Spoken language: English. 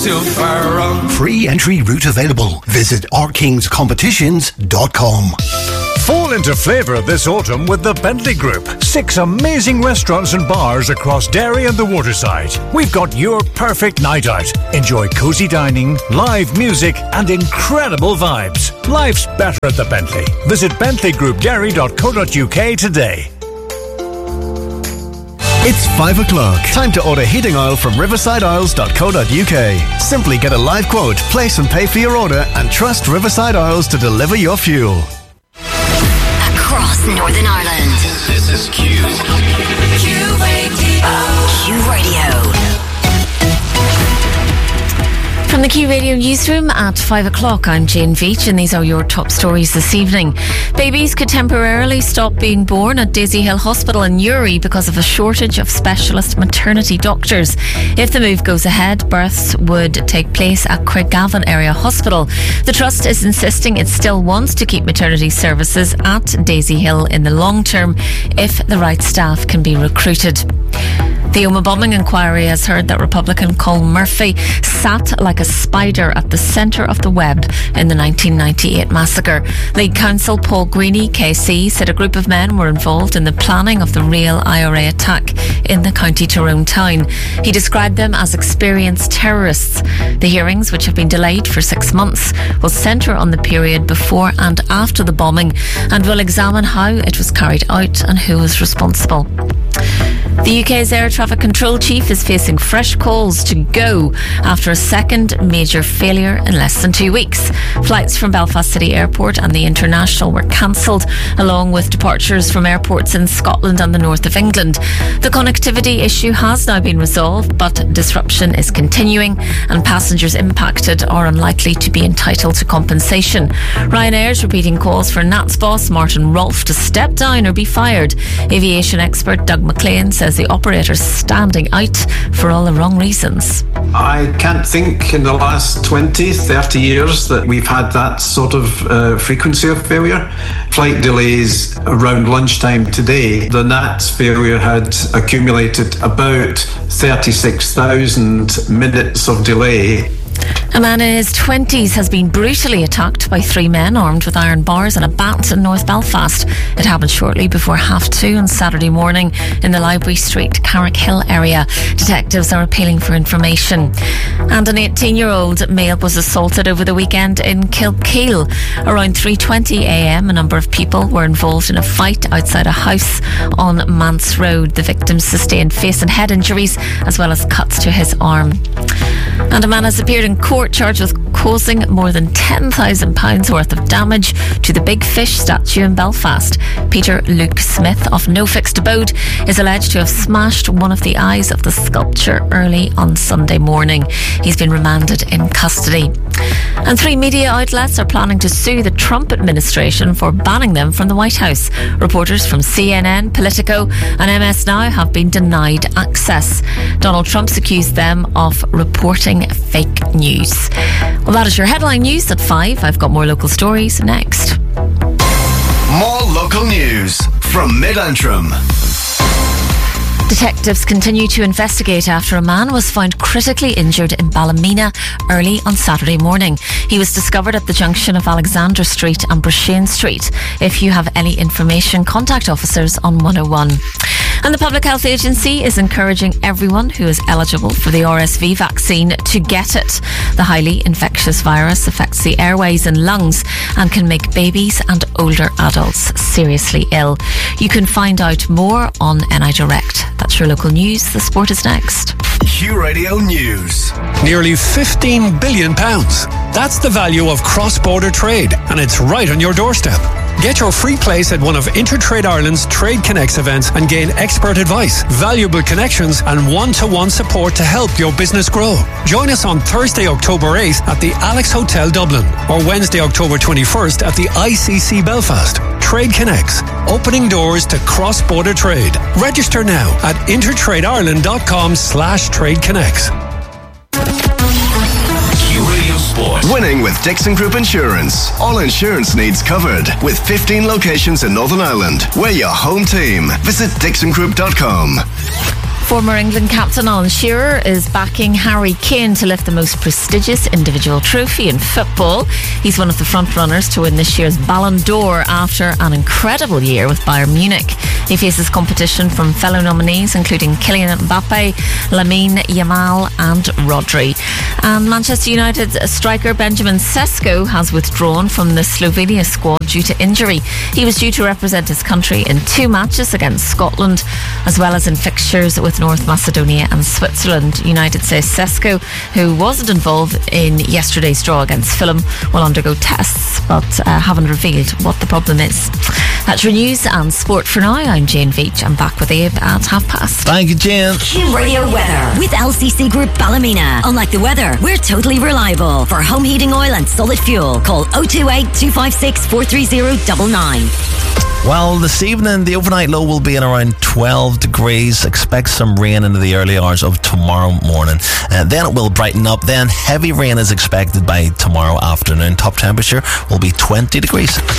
too far wrong. Free entry route available. Visit ourkingscompetitions.com. Fall into flavour this autumn with the Bentley Group. 6 amazing restaurants and bars across Derry and the waterside. We've got your perfect night out. Enjoy cosy dining, live music and incredible vibes. Life's better at the Bentley. Visit bentleygroupderry.co.uk today. It's 5 o'clock. Time to order heating oil from riversideoils.co.uk. Simply get a live quote, place and pay for your order and trust Riverside Oils to deliver your fuel. Across Northern Ireland. This is Q. Q Radio. Q Radio. From the Q Radio newsroom at 5 o'clock, I'm Jane Veach and these are your top stories this evening. Babies could temporarily stop being born at Daisy-Hill Hospital in Newry because of a shortage of specialist maternity doctors. If the move goes ahead, births would take place at Craigavon Area Hospital. The Trust is insisting it still wants to keep maternity services at Daisy-Hill in the long term if the right staff can be recruited. The Omagh bombing inquiry has heard that Republican Colm Murphy sat like a spider at the centre of the web in the 1998 massacre. League Counsel Paul Greeny, KC, said a group of men were involved in the planning of the real IRA attack in the County Tyrone town. He described them as experienced terrorists. The hearings, which have been delayed for 6 months, will centre on the period before and after the bombing and will examine how it was carried out and who was responsible. The UK's air traffic control chief is facing fresh calls to go after a second major failure in less than 2 weeks. Flights from Belfast City Airport and the International were cancelled, along with departures from airports in Scotland and the north of England. The connectivity issue has now been resolved, but disruption is continuing and passengers impacted are unlikely to be entitled to compensation. Ryanair is repeating calls for NATS boss Martin Rolfe to step down or be fired. Aviation expert Doug McLean says the operator's standing out for all the wrong reasons. I can't think in the last 20, 30 years that we've had that sort of frequency of failure. Flight delays around lunchtime today, the NATS failure had accumulated about 36,000 minutes of delay. A man in his 20s has been brutally attacked by 3 men armed with iron bars and a bat in North Belfast. It happened shortly before 2:30 on Saturday morning in the Library Street, Carrickhill area. Detectives are appealing for information. And an 18-year-old male was assaulted over the weekend in Kilkeel. Around 3:20am, a number of people were involved in a fight outside a house on Mance Road. The victim sustained face and head injuries as well as cuts to his arm. And a man has appeared in court charged with causing more than £10,000 worth of damage to the Big Fish statue in Belfast. Peter Luke Smith of No Fixed Abode is alleged to have smashed one of the eyes of the sculpture early on Sunday morning. He's been remanded in custody. And 3 media outlets are planning to sue the Trump administration for banning them from the White House. Reporters from CNN, Politico and MS Now have been denied access. Donald Trump's accused them of reporting fake news. Well, that is your headline news at 5. I've got more local stories next. More local news from Mid-Antrim. Detectives continue to investigate after a man was found critically injured in Ballymena early on Saturday morning. He was discovered at the junction of Alexander Street and Brashane Street. If you have any information, contact officers on 101. And the Public Health Agency is encouraging everyone who is eligible for the RSV vaccine to get it. The highly infectious virus affects the airways and lungs and can make babies and older adults seriously ill. You can find out more on NI Direct. That's your local news. The sport is next. Q Radio News. Nearly £15 billion. That's the value of cross-border trade, and it's right on your doorstep. Get your free place at one of Intertrade Ireland's Trade Connects events and gain expert advice, valuable connections and one-to-one support to help your business grow. Join us on Thursday, October 8th at the Alex Hotel Dublin or Wednesday, October 21st at the ICC Belfast. Trade Connects, opening doors to cross-border trade. Register now at intertradeIreland.com/tradeconnects. Winning with Dixon Group Insurance. All insurance needs covered. With 15 locations in Northern Ireland. We're your home team. Visit dixongroup.com. Former England captain Alan Shearer is backing Harry Kane to lift the most prestigious individual trophy in football. He's one of the frontrunners to win this year's Ballon d'Or after an incredible year with Bayern Munich. He faces competition from fellow nominees including Kylian Mbappe, Lamine Yamal and Rodri. And Manchester United striker Benjamin Sesko has withdrawn from the Slovenia squad due to injury. He was due to represent his country in 2 matches against Scotland, as well as in fixtures with North Macedonia and Switzerland. United says Sesko, who wasn't involved in yesterday's draw against Fulham, will undergo tests, but haven't revealed what the problem is. That's your news and sport for now. I'm Jane Veach. I'm back with Abe at 5:30. Thank you, Jane. Q Radio weather with LCC Group Ballymena. Unlike the weather, we're totally reliable. For home heating oil and solid fuel, call 028 256 43099. Well, this evening, the overnight low will be in around 12 degrees. Expect some rain into the early hours of tomorrow morning. Then it will brighten up. Then heavy rain is expected by tomorrow afternoon. Top temperature will be 20 degrees.